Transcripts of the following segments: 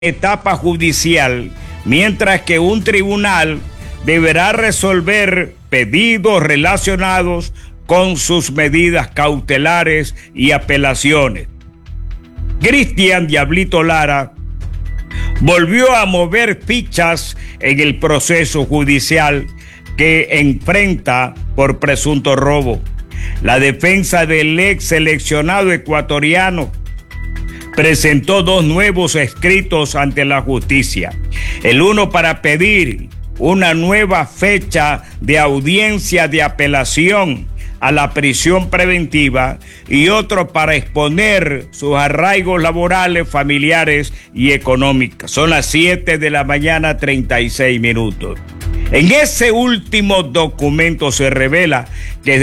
etapa judicial, mientras que un tribunal deberá resolver pedidos relacionados con sus medidas cautelares y apelaciones. Cristian Diablito Lara volvió a mover fichas en el proceso judicial que enfrenta por presunto robo. La defensa del ex seleccionado ecuatoriano presentó dos nuevos escritos ante la justicia. El uno para pedir una nueva fecha de audiencia de apelación a la prisión preventiva y otro para exponer sus arraigos laborales, familiares y económicos. Son las 7 de la mañana, 36 minutos. En ese último documento se revela que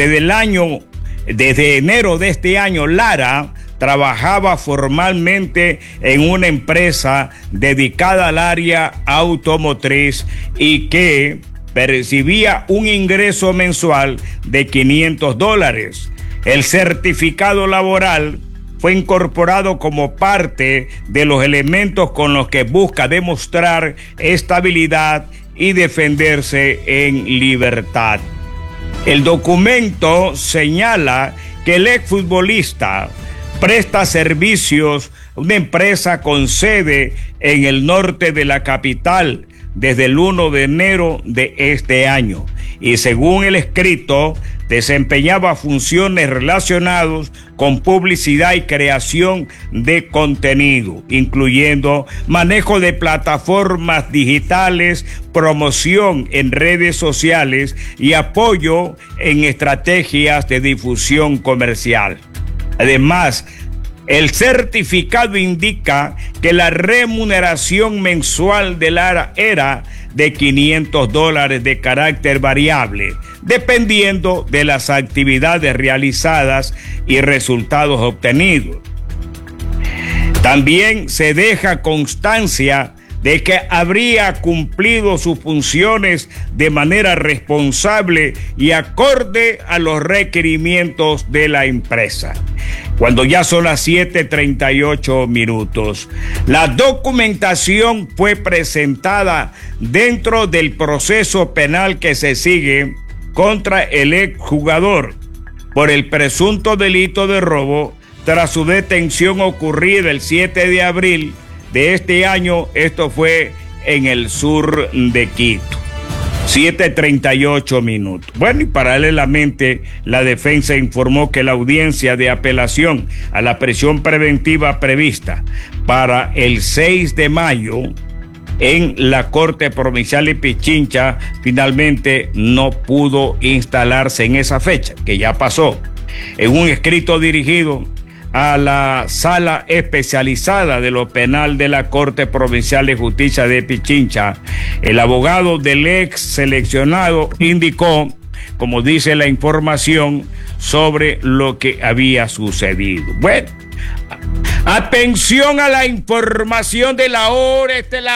desde enero de este año, Lara trabajaba formalmente en una empresa dedicada al área automotriz y que percibía un ingreso mensual de $500. El certificado laboral fue incorporado como parte de los elementos con los que busca demostrar estabilidad y defenderse en libertad. El documento señala que el exfutbolista presta servicios a una empresa con sede en el norte de la capital desde el 1 de enero de este año y según el escrito desempeñaba funciones relacionadas con publicidad y creación de contenido, incluyendo manejo de plataformas digitales, promoción en redes sociales y apoyo en estrategias de difusión comercial. Además, el certificado indica que la remuneración mensual de Lara era de $500 de carácter variable, dependiendo de las actividades realizadas y resultados obtenidos. También se deja constancia de que habría cumplido sus funciones de manera responsable y acorde a los requerimientos de la empresa. Cuando ya son las 7:38 minutos, la documentación fue presentada dentro del proceso penal que se sigue contra el exjugador por el presunto delito de robo tras su detención ocurrida el 7 de abril de este año. Esto fue en el sur de Quito. 7:38 minutos. Bueno, y paralelamente la defensa informó que la audiencia de apelación a la prisión preventiva prevista para el 6 de mayo en la Corte Provincial de Pichincha finalmente no pudo instalarse en esa fecha, que ya pasó. En un escrito dirigido a la sala especializada de lo penal de la Corte Provincial de Justicia de Pichincha, el abogado del ex seleccionado indicó, como dice la información, sobre lo que había sucedido. Bueno, atención a la información de la hora,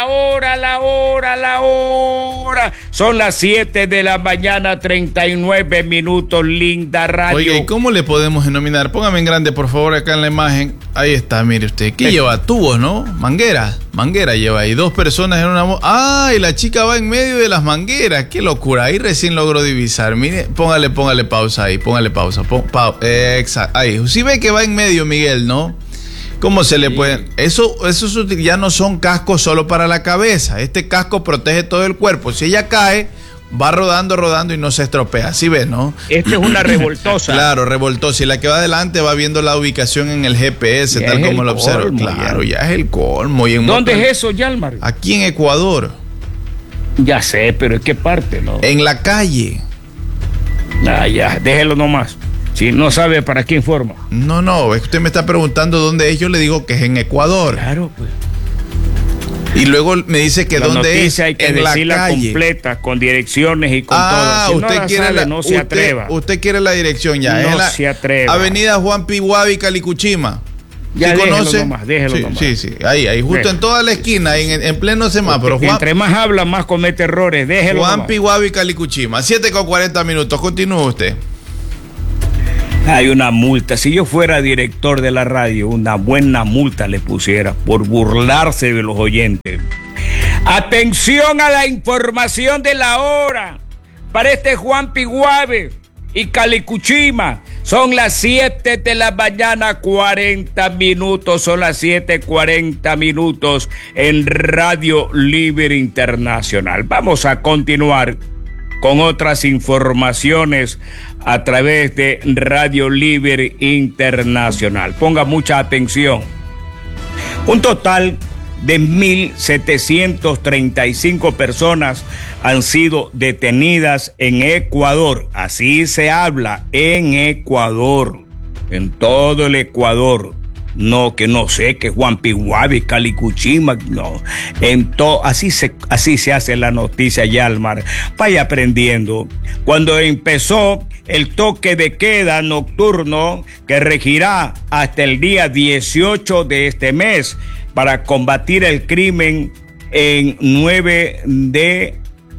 la hora. Son las 7 de la mañana, 39 minutos, linda radio. Oye, ¿y cómo le podemos denominar? Póngame en grande, por favor, acá en la imagen. Ahí está, mire usted. ¿Qué lleva? Tubos, ¿no? Manguera lleva ahí. Dos personas en una... ¡Ah! Y la chica va en medio de las mangueras. ¡Qué locura! Ahí recién logró divisar. Mire, póngale pausa ahí. Póngale pausa. Exacto. Ahí. Si ve que va en medio, Miguel, ¿no? ¿Cómo se le puede...? Eso ya no son cascos solo para la cabeza. Este casco protege todo el cuerpo. Si ella cae, va rodando y no se estropea. ¿Sí ves, no? Esta es una revoltosa. Claro, revoltosa. Y la que va adelante va viendo la ubicación en el GPS, ya tal como lo observa. Claro, ya es el colmo. Y ¿dónde es eso, Yalmar? Aquí en Ecuador. Ya sé, pero ¿en qué parte, no? En la calle. Ah, ya, déjelo nomás. Si no sabe, ¿para qué informa? No, es que usted me está preguntando dónde es, yo le digo que es en Ecuador. Claro, pues. Y luego me dice que dónde es, hay que en decirla la calle completa, con direcciones y con todo. Si usted no quiere sabe, no se atreva. Usted quiere la dirección ya. No se atreva. Avenida Juan Pihuavi, Calicuchima. Ya, ¿sí conoce? Déjelo nomás. Sí. Ahí, justo en toda la esquina, en pleno semáforo. Entre más habla, más comete errores. Déjelo Juan Pihuavi, Calicuchima. 7:40 minutos. Continúe usted. Hay una multa. Si yo fuera director de la radio, una buena multa le pusiera por burlarse de los oyentes. Atención a la información de la hora. Para este Juan Piguave y Calicuchima. Son las 7 de la mañana, 40 minutos. Son las 7:40 minutos en Radio Libre Internacional. Vamos a continuar con otras informaciones a través de Radio Libre Internacional. Ponga mucha atención. Un total de 1.735 personas han sido detenidas en Ecuador. Así se habla, en Ecuador, en todo el Ecuador. No, que no sé, que Juan Piguave, Calicuchima, no. Así se hace la noticia, Yalmar. Vaya aprendiendo. Cuando empezó el toque de queda nocturno, que regirá hasta el día 18 de este mes, para combatir el crimen en 9 de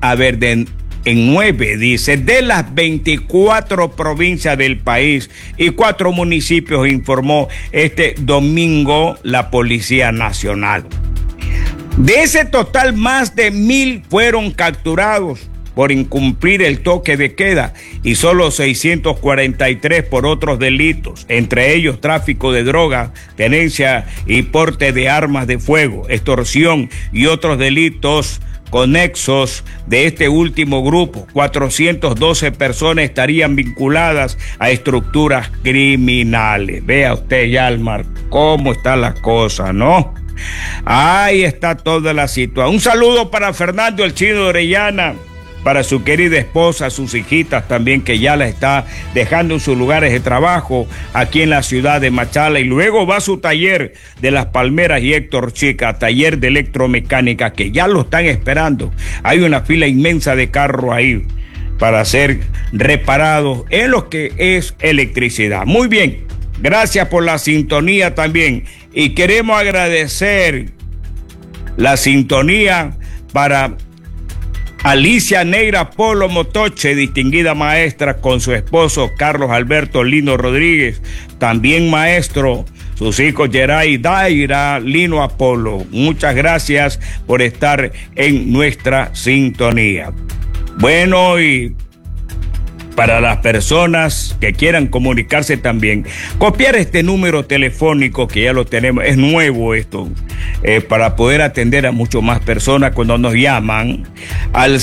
las 24 provincias del país y 4 municipios, informó este domingo la Policía Nacional. De ese total, más de 1.000 fueron capturados por incumplir el toque de queda y solo 643 por otros delitos, entre ellos tráfico de droga, tenencia y porte de armas de fuego, extorsión y otros delitos conexos de este último grupo. 412 personas estarían vinculadas a estructuras criminales. Vea usted, Yalmar, cómo está la cosa, ¿no? Ahí está toda la situación. Un saludo para Fernando el Chino de Orellana, para su querida esposa, sus hijitas también, que ya la está dejando en sus lugares de trabajo aquí en la ciudad de Machala, y luego va a su taller de Las Palmeras y Héctor Chica, taller de electromecánica, que ya lo están esperando. Hay una fila inmensa de carros ahí para ser reparados en lo que es electricidad. Muy bien, gracias por la sintonía también, y queremos agradecer la sintonía para Alicia Neira Polo Motoche, distinguida maestra, con su esposo Carlos Alberto Lino Rodríguez, también maestro, sus hijos Geray Daira Lino Apolo. Muchas gracias por estar en nuestra sintonía. Bueno, y para las personas que quieran comunicarse también, copiar este número telefónico que ya lo tenemos, es nuevo esto, para poder atender a mucho más personas cuando nos llaman al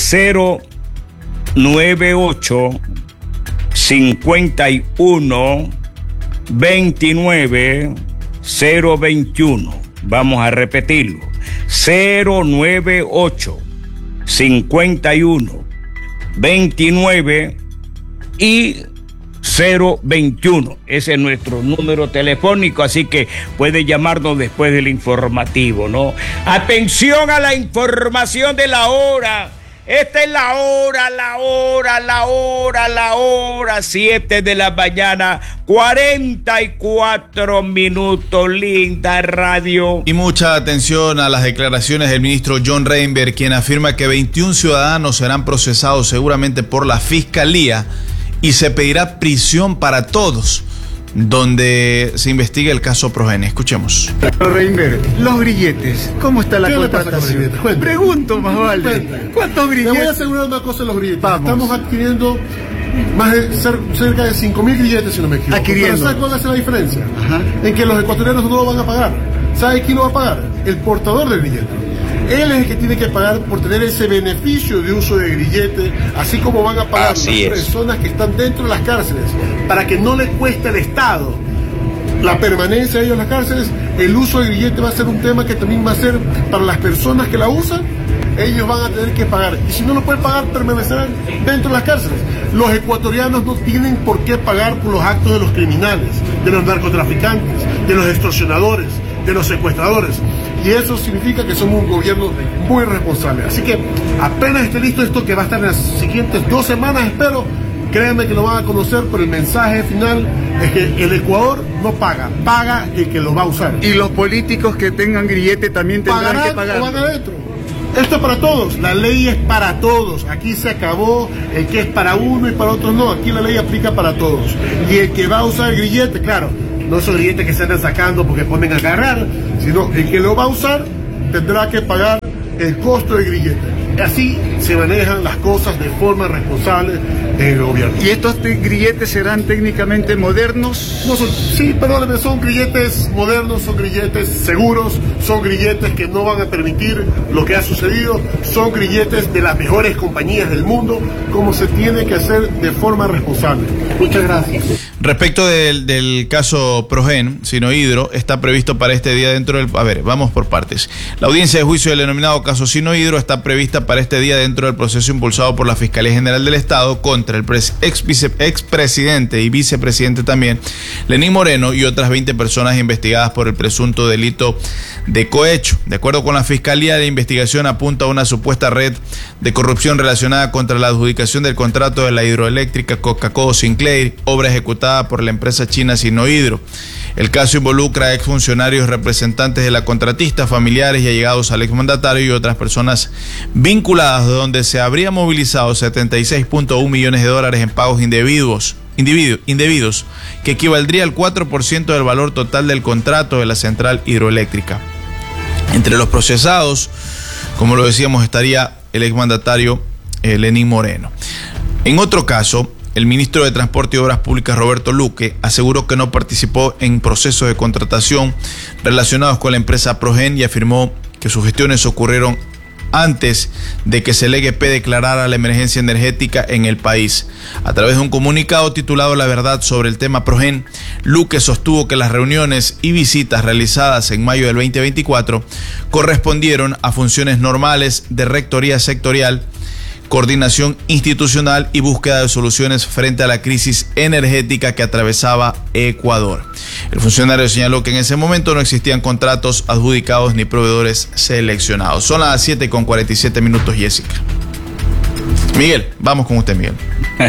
098 51 29 021. Vamos a repetirlo: 098 51 29 y 021. Ese es nuestro número telefónico, así que puede llamarnos después del informativo, ¿no? Atención a la información de la hora. Esta es la hora, 7 de la mañana, 44 minutos, linda radio. Y mucha atención a las declaraciones del ministro John Reinberg, quien afirma que 21 ciudadanos serán procesados seguramente por la Fiscalía y se pedirá prisión para todos, donde se investiga el caso Progene. Escuchemos. Reinberg, los grilletes, ¿cómo está la contratación? Pregunto, más vale. ¿Cuántos grilletes? Le voy a asegurar una cosa en los grilletes. Vamos. Estamos adquiriendo más de cerca de 5.000 grilletes, si no me equivoco. Adquiriendo. Pero ¿sabe cuál va a ser la diferencia? Ajá. En que los ecuatorianos no lo van a pagar. ¿Sabe quién lo va a pagar? El portador del grillete. Él es el que tiene que pagar por tener ese beneficio de uso de grillete, así como van a pagar las personas que están dentro de las cárceles, para que no le cueste al Estado la permanencia de ellos en las cárceles. El uso de grillete va a ser un tema que también va a ser para las personas que la usan. Ellos van a tener que pagar, y si no lo pueden pagar, permanecerán dentro de las cárceles. Los ecuatorianos no tienen por qué pagar por los actos de los criminales, de los narcotraficantes, de los extorsionadores, de los secuestradores. Y eso significa que somos un gobierno muy responsable. Así que apenas esté listo esto, que va a estar en las siguientes 2 semanas, espero, créanme que lo van a conocer, pero el mensaje final es que el Ecuador no paga, paga el que lo va a usar. Y los políticos que tengan grillete también tendrán que pagar. ¿O van adentro? Esto es para todos, la ley es para todos. Aquí se acabó el que es para uno y para otros no. Aquí la ley aplica para todos. Y el que va a usar el grillete, claro, no esos grilletes que se andan sacando porque ponen a agarrar, sino el que lo va a usar tendrá que pagar el costo del grillete. Así se manejan las cosas de forma responsable en el gobierno. ¿Y estos grilletes serán técnicamente modernos? No son, sí, perdónenme, son grilletes modernos, son grilletes seguros, son grilletes que no van a permitir lo que ha sucedido, son grilletes de las mejores compañías del mundo, como se tiene que hacer de forma responsable. Muchas gracias. Respecto del caso Progen, Sinohidro, está previsto para este día dentro del... A ver, vamos por partes. La audiencia de juicio del denominado caso Sinohidro está prevista para este día dentro del proceso impulsado por la Fiscalía General del Estado contra el expresidente y vicepresidente también, Lenín Moreno, y otras 20 personas investigadas por el presunto delito de cohecho. De acuerdo con la Fiscalía, la investigación apunta a una supuesta red de corrupción relacionada contra la adjudicación del contrato de la hidroeléctrica Coca-Cola Sinclair, obra ejecutada por la empresa china Sinohidro. El caso involucra a exfuncionarios, representantes de la contratista, familiares y allegados al exmandatario y otras personas vinculadas, donde se habría movilizado 76.1 millones de dólares en pagos indebidos, que equivaldría al 4% del valor total del contrato de la central hidroeléctrica. Entre los procesados, como lo decíamos, estaría el exmandatario Lenín Moreno. En otro caso, el ministro de Transporte y Obras Públicas, Roberto Luque, aseguró que no participó en procesos de contratación relacionados con la empresa Progen y afirmó que sus gestiones ocurrieron antes de que el EGP declarara la emergencia energética en el país. A través de un comunicado titulado La verdad sobre el tema Progen, Luque sostuvo que las reuniones y visitas realizadas en mayo del 2024 correspondieron a funciones normales de rectoría sectorial, coordinación institucional y búsqueda de soluciones frente a la crisis energética que atravesaba Ecuador. El funcionario señaló que en ese momento no existían contratos adjudicados ni proveedores seleccionados. Son las 7:47, Jessica. Miguel, vamos con usted, Miguel.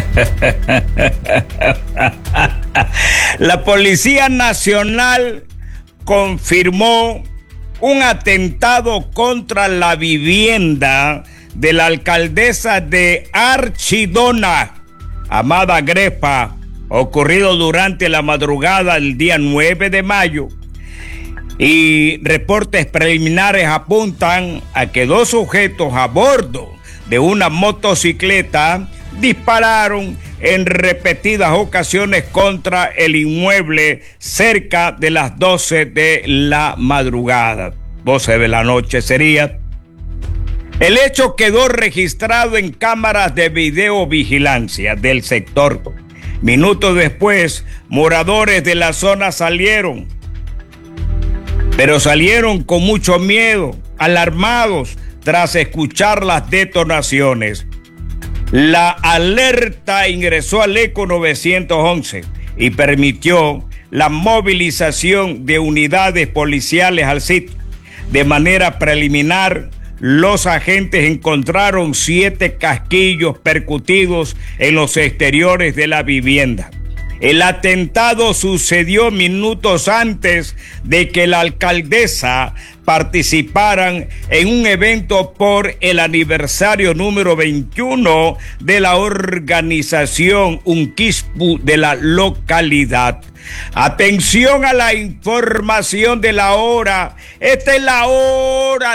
La Policía Nacional confirmó un atentado contra la vivienda de la alcaldesa de Archidona, Amada Grepa, ocurrido durante la madrugada del día 9 de mayo. Y reportes preliminares apuntan a que dos sujetos a bordo de una motocicleta dispararon en repetidas ocasiones contra el inmueble cerca de las 12 de la madrugada. 12 de la noche sería. El hecho quedó registrado en cámaras de videovigilancia del sector. Minutos después, moradores de la zona salieron, pero salieron con mucho miedo, alarmados tras escuchar las detonaciones. La alerta ingresó al ECO 911 y permitió la movilización de unidades policiales al sitio. De manera preliminar, los agentes encontraron 7 casquillos percutidos en los exteriores de la vivienda. El atentado sucedió minutos antes de que la alcaldesa participaran en un evento por el aniversario número 21 de la organización Unquispu de la localidad. Atención a la información de la hora. Esta es la hora.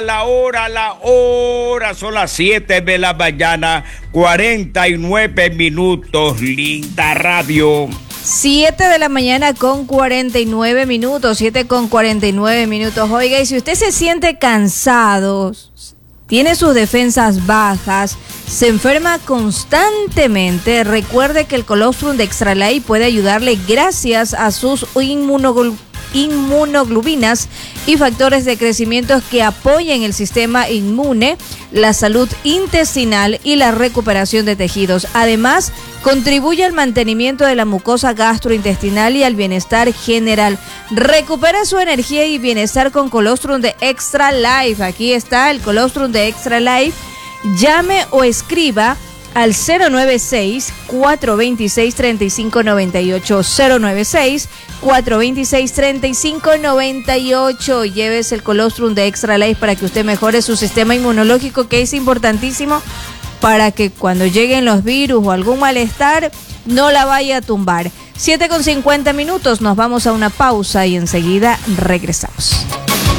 Son las 7 de la mañana, 49 minutos. Linda radio. 7 de la mañana con 49 minutos, 7 con 49 minutos. Oiga, y si usted se siente cansado, tiene sus defensas bajas, se enferma constantemente, recuerde que el colostrum de Extra Life puede ayudarle gracias a sus inmunoglobulinas y factores de crecimiento que apoyen el sistema inmune, la salud intestinal y la recuperación de tejidos. Además, contribuye al mantenimiento de la mucosa gastrointestinal y al bienestar general. Recupera su energía y bienestar con colostrum de Extra Life. Aquí está el colostrum de Extra Life. Llame o escriba al 096-426-3598. 096-426-3598. Llévese el colostrum de Extra Life para que usted mejore su sistema inmunológico, que es importantísimo para que cuando lleguen los virus o algún malestar no la vaya a tumbar. 7:50, nos vamos a una pausa y enseguida regresamos.